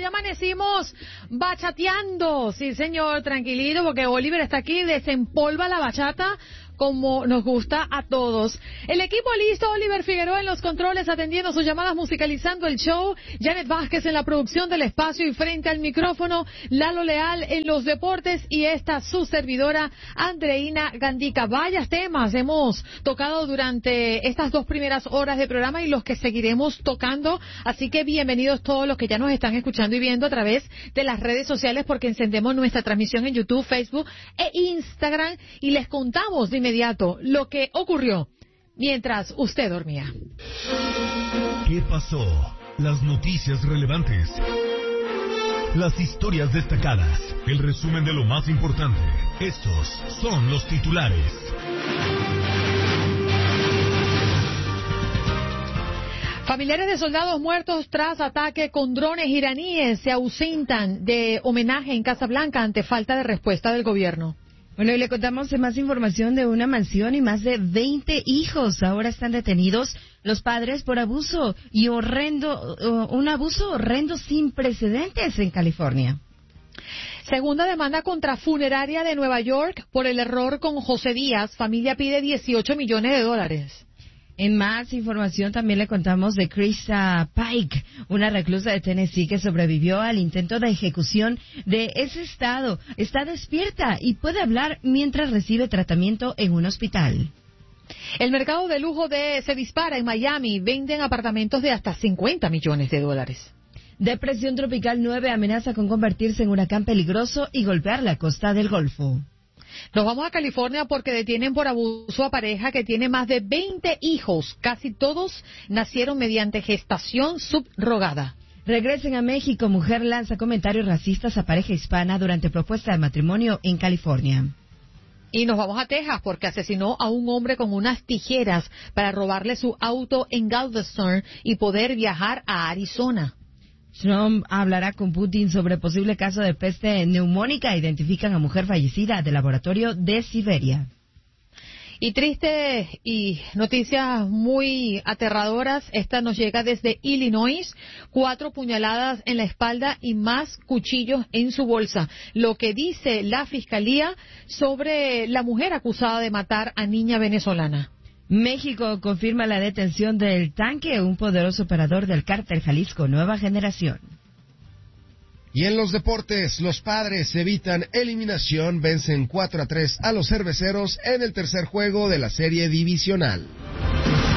hoy amanecimos bachateando. Sí, señor, tranquilito, porque Oliver está aquí, desempolva la bachata como nos gusta a todos. El equipo listo, Oliver Figueroa en los controles atendiendo sus llamadas, musicalizando el show, Janet Vázquez en la producción del espacio y frente al micrófono, Lalo Leal en los deportes y esta su servidora Andreina Gandica. Varios temas hemos tocado durante estas 2 primeras horas de programa y los que seguiremos tocando, así que bienvenidos todos los que ya nos están escuchando y viendo a través de las redes sociales, porque encendemos nuestra transmisión en YouTube, Facebook e Instagram y les contamos de inmediato lo que ocurrió mientras usted dormía. ¿Qué pasó? Las noticias relevantes, las historias destacadas, el resumen de lo más importante. Estos son los titulares. Familiares de soldados muertos tras ataque con drones iraníes se ausentan de homenaje en Casa Blanca ante falta de respuesta del gobierno. Bueno, y le contamos más información de una mansión y más de 20 hijos ahora están detenidos los padres por abuso y un abuso horrendo sin precedentes en California. Segunda demanda contra funeraria de Nueva York por el error con José Díaz. Familia pide $18 millones. En más información también le contamos de Krista Pike, una reclusa de Tennessee que sobrevivió al intento de ejecución de ese estado. Está despierta y puede hablar mientras recibe tratamiento en un hospital. El mercado de lujo se dispara en Miami. Venden apartamentos de hasta $50 millones. Depresión tropical 9 amenaza con convertirse en huracán peligroso y golpear la costa del Golfo. Nos vamos a California porque detienen por abuso a pareja que tiene más de 20 hijos. Casi todos nacieron mediante gestación subrogada. Regresen a México. Mujer lanza comentarios racistas a pareja hispana durante propuesta de matrimonio en California. Y nos vamos a Texas porque asesinó a un hombre con unas tijeras para robarle su auto en Galveston y poder viajar a Arizona. Trump hablará con Putin sobre posible caso de peste neumónica. Identifican a mujer fallecida del laboratorio de Siberia. Y triste y noticias muy aterradoras. Esta nos llega desde Illinois. 4 puñaladas en la espalda y más cuchillos en su bolsa. Lo que dice la fiscalía sobre la mujer acusada de matar a niña venezolana. México confirma la detención del Tanque, un poderoso operador del cártel Jalisco Nueva Generación. Y en los deportes, los Padres evitan eliminación, vencen 4-3 a los Cerveceros en el tercer juego de la serie divisional.